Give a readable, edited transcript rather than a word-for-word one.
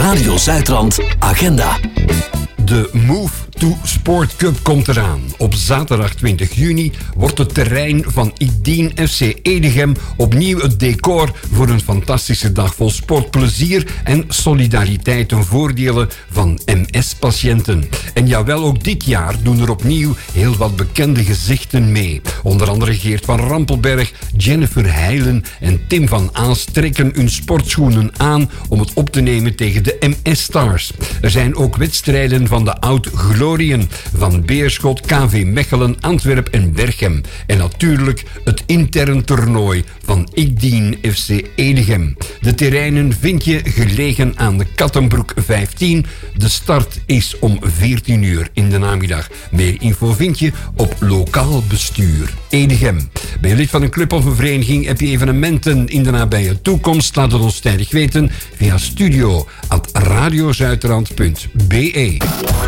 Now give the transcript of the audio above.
Radio Zuidrand Agenda. De Move to Sport Cup komt eraan. Op zaterdag 20 juni wordt het terrein van Ideen FC Edegem opnieuw het decor voor een fantastische dag vol sportplezier en solidariteit ten voordele van MS-patiënten. En jawel, ook dit jaar doen er opnieuw heel wat bekende gezichten mee. Onder andere Geert van Rampelberg, Jennifer Heijlen en Tim van Aas trekken hun sportschoenen aan om het op te nemen tegen de MS-stars. Er zijn ook wedstrijden van de Oud-Glorien van Beerschot, KV Mechelen, Antwerp en Berchem. En natuurlijk het intern toernooi van Ideen FC Edegem. De terreinen vind je gelegen aan de Kattenbroek 15. De start is om 14 uur in de namiddag. Meer info vind je op Lokaal Bestuur Edegem. Ben je lid van een club of een vereniging? Heb je evenementen in de nabije toekomst? Laat het ons tijdig weten via studio@radiozuidrand.be.